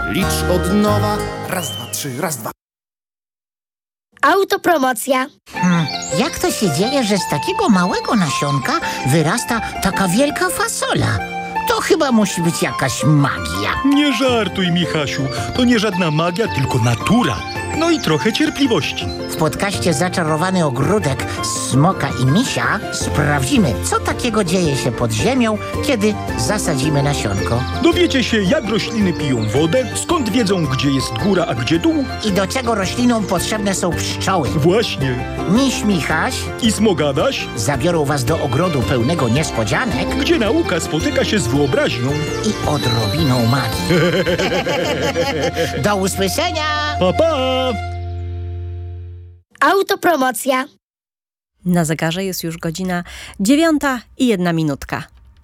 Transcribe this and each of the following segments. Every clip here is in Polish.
Licz od nowa. Raz, dwa, trzy, raz, dwa. Autopromocja. Jak to się dzieje, że z takiego małego nasionka wyrasta taka wielka fasola? To chyba musi być jakaś magia. Nie żartuj, Michasiu. To nie żadna magia, tylko natura. No i trochę cierpliwości. W podcaście Zaczarowany ogródek Smoka i Misia sprawdzimy, co takiego dzieje się pod ziemią, kiedy zasadzimy nasionko. Dowiecie się, jak rośliny piją wodę, skąd wiedzą, gdzie jest góra, a gdzie dół. I do czego roślinom potrzebne są pszczoły. Właśnie. Miś Michaś I Smogadaś, zabiorą was do ogrodu pełnego niespodzianek gdzie nauka spotyka się z wyobraźnią. i odrobiną magii. Do usłyszenia! Pa, pa! Autopromocja. Na zegarze jest już godzina 9:01.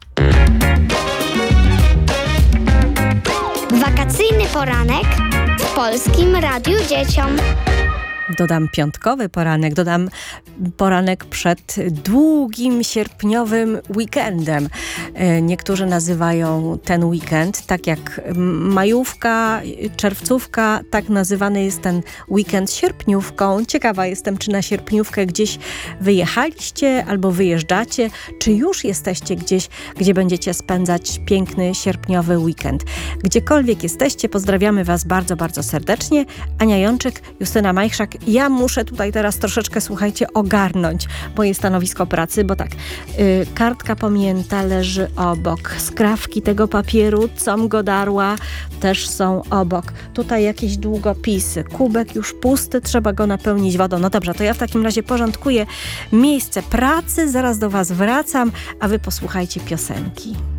Wakacyjny poranek w Polskim Radiu Dzieciom. Dodam piątkowy poranek, dodam poranek przed długim sierpniowym weekendem. Niektórzy nazywają ten weekend, tak jak majówka, czerwcówka, tak nazywany jest ten weekend sierpniówką. Ciekawa jestem, czy na sierpniówkę gdzieś wyjechaliście albo wyjeżdżacie, czy już jesteście gdzieś, gdzie będziecie spędzać piękny sierpniowy weekend. Gdziekolwiek jesteście, pozdrawiamy Was bardzo, bardzo serdecznie. Ania Jączyk, Justyna Majchrzak. Ja muszę tutaj teraz troszeczkę, słuchajcie, ogarnąć moje stanowisko pracy, bo tak, kartka pamięta leży obok, skrawki tego papieru, com go darła, też są obok. Tutaj jakieś długopisy, kubek już pusty, trzeba go napełnić wodą. No dobrze, to ja w takim razie porządkuję miejsce pracy, zaraz do Was wracam, a Wy posłuchajcie piosenki.